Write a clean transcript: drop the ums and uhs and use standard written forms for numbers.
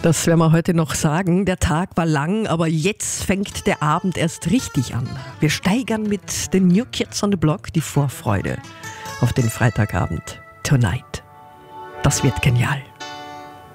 Das werden wir heute noch sagen. Der Tag war lang, aber jetzt fängt der Abend erst richtig an. Wir steigern mit den New Kids on the Block die Vorfreude auf den Freitagabend. Tonight. Das wird genial.